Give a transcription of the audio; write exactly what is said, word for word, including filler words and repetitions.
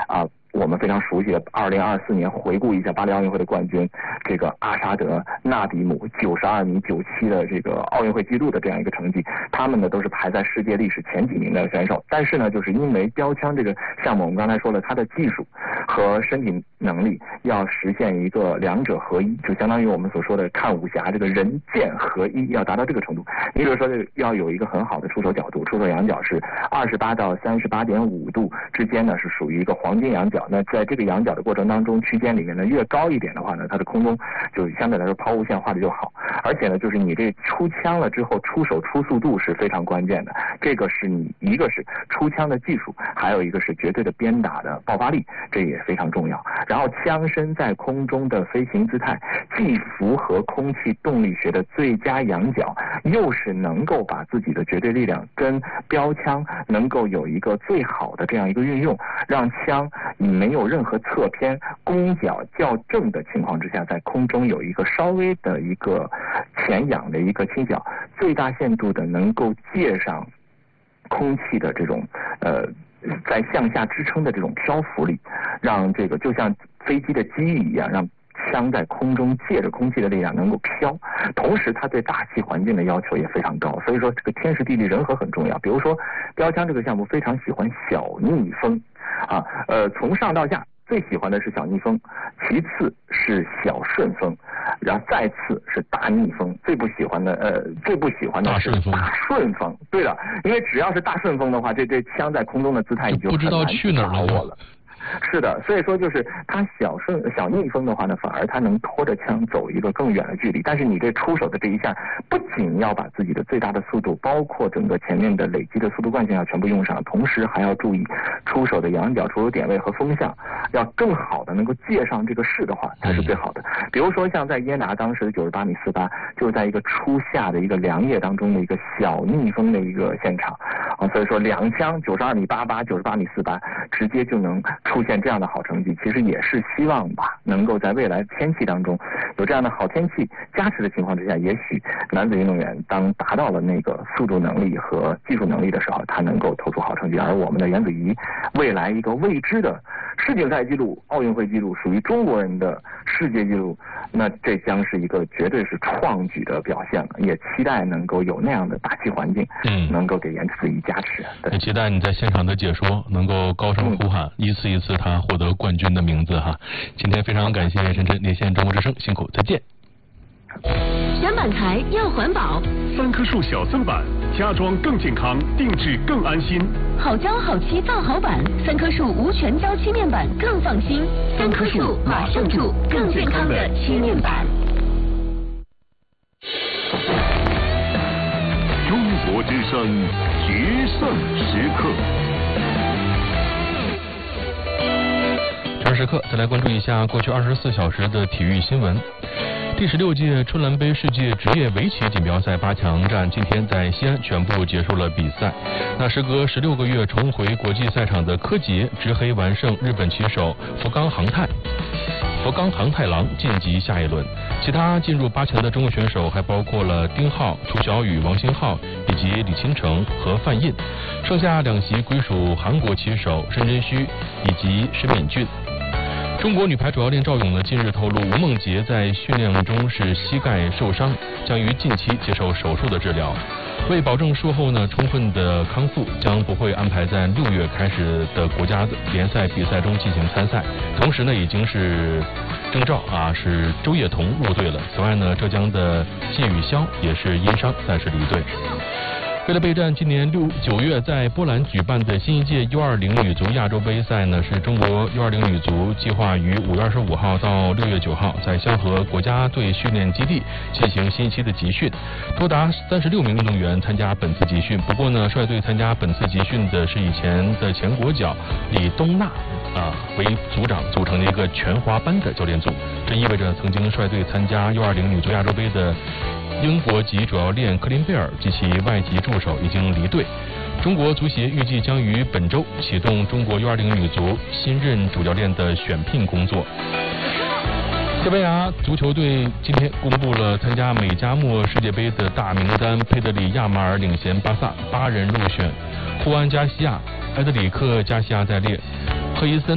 啊。我们非常熟悉的二零二四年回顾一下巴黎奥运会的冠军，这个阿沙德纳迪姆九十二米九七的这个奥运会纪录的这样一个成绩，他们呢都是排在世界历史前几名的选手。但是呢，就是因为标枪这个项目，我们刚才说了，它的技术和身体能力要实现一个两者合一，就相当于我们所说的看武侠这个人剑合一，要达到这个程度。你比如说，这个要有一个很好的出手角度，出手仰角是二十八到三十八点五度之间呢，是属于一个黄金仰角。那在这个仰角的过程当中，区间里面呢越高一点的话呢，它的空中就相对来说抛物线画的就好。而且呢，就是你这出枪了之后，出手出速度是非常关键的。这个是你一个是出枪的技术，还有一个是绝对的鞭打的爆发力，这也非常重要。然后枪身在空中的飞行姿态，既符合空气动力学的最佳仰角，又是能够把自己的绝对力量跟标枪能够有一个最好的这样一个运用，让枪没有任何侧偏，弓角较正的情况之下，在空中有一个稍微的一个前仰的一个倾角，最大限度的能够借上空气的这种呃在向下支撑的这种漂浮力，让这个就像飞机的机翼一样，让枪在空中借着空气的力量能够飘。同时它对大气环境的要求也非常高，所以说这个天时地利人和很重要。比如说标枪这个项目非常喜欢小逆风啊，呃从上到下最喜欢的是小逆风，其次是小顺风，然后再次是大逆风，最不喜欢的呃最不喜欢的是大顺风。对的，因为只要是大顺风的话，这这枪在空中的姿态你就不知道去哪儿了。是的，所以说就是它小顺小逆风的话呢，反而它能拖着枪走一个更远的距离。但是你这出手的这一下，不仅要把自己的最大的速度，包括整个前面的累积的速度惯性要全部用上，同时还要注意出手的仰角、出手点位和风向，要更好的能够借上这个势的话，才是最好的。比如说像在耶拿当时的九十八米四八，就是在一个初夏的一个凉夜当中的一个小逆风的一个现场啊，所以说两枪九十二米八八、九十八米四八，直接就能出现这样的好成绩，其实也是希望吧，能够在未来天气当中有这样的好天气加持的情况之下，也许男子运动员当达到了那个速度能力和技术能力的时候，他能够投出好成绩。而我们的袁子怡未来一个未知的世锦赛纪录、奥运会纪录，属于中国人的世界纪录，那这将是一个绝对是创举的表现了。也期待能够有那样的大气环境，嗯，能够给袁子怡加持。 也期待你在现场的解说能够高声呼喊，嗯、一次一次他获得冠军的名字哈。今天非常感谢深圳连线中国之声，辛苦，再见。 选板材要环保， 三棵树小增板，家装更健康，定制更安心。 好胶好漆造好板，三棵树无全胶漆面板更放心。三棵树马上住更健康的漆面板。 中国之声决胜时刻。 这时刻再来关注一下过去二十四小时的体育新闻。第十六届春兰杯世界职业围棋锦标赛八强战今天在西安全部结束了比赛。那时隔十六个月重回国际赛场的柯洁执黑完胜日本棋手福冈航太。福冈航太郎晋级下一轮，其他进入八强的中国选手还包括了丁浩、涂小宇、王星浩以及李钦成和范印，剩下两席归属韩国棋手申真谞以及申敏俊。中国女排主教练赵勇呢，近日透露吴梦洁在训练中是膝盖受伤，将于近期接受手术的治疗。为保证术后呢充分的康复，将不会安排在六月开始的国家联赛比赛中进行参赛。同时呢，已经是征召啊是周叶彤入队了。此外呢，浙江的谢雨潇也是因伤暂时离队。为了备战今年六九月在波兰举办的新一届 U 二十 女足亚洲杯赛呢，是中国 U 二十 女足计划于五月二十五号到六月九号在香河国家队训练基地进行新一期的集训，多达三十六名运动员参加本次集训。不过呢，率队参加本次集训的是以前的前国脚李东娜啊为组长组成的一个全华班的教练组，这意味着曾经率队参加 U 二十 女足亚洲杯的英国籍主教练克林贝尔及其外籍助手已经离队。中国足协预计将于本周启动中国 U 二十 女足新任主教练的选聘工作。西班牙足球队今天公布了参加美加墨世界杯的大名单，佩德里亚马尔领衔巴萨，八人入选，胡安加西亚、埃德里克加西亚在列，赫伊森